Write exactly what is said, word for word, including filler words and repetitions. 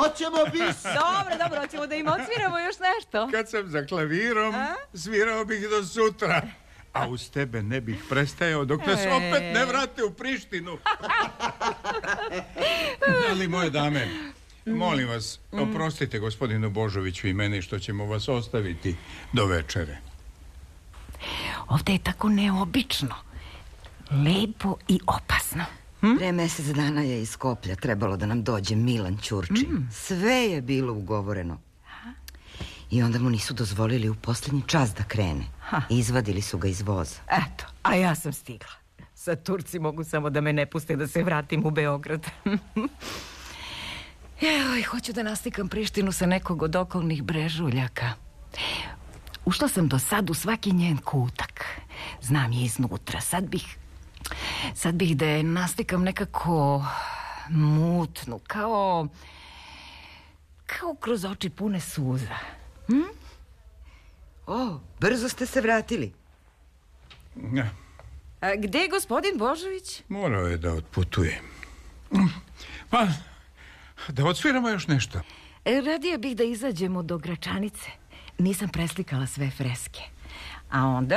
Hoćemo bis. Dobro, dobro, hoćemo da im odsviramo još nešto. Kad sam za klavirom, a? svirao bih do sutra. A uz tebe ne bih prestajao dok nas opet ne vrate u Prištinu. Ali, moje dame, molim vas, oprostite gospodinu Božoviću i meni što ćemo vas ostaviti do večere. Ovdje je tako neobično. Lepo i opasno. Hm? Pre mjesec dana je iz Skoplja trebalo da nam dođe Milan Ćurči. Mm. Sve je bilo ugovoreno. I onda mu nisu dozvolili u posljednji čas da krene. Ha. Izvadili su ga iz voza. Eto, a ja sam stigla. Sad Turci mogu samo da me ne puste da se vratim u Beograd. Evo, hoću da nastikam Prištinu sa nekog od okolnih brežuljaka. Ušla sam do sad u svaki njen kutak. Znam je iznutra. Sad bih... Sad bih da je nastikam nekako mutnu, kao... Kao kroz oči pune suza. Hm? O, brzo ste se vratili. Ja. A gde je gospodin Božović? Morao je da otputuje. Pa, da odsviramo još nešto. E, radije bih da izađemo do Gračanice. Nisam preslikala sve freske. A onda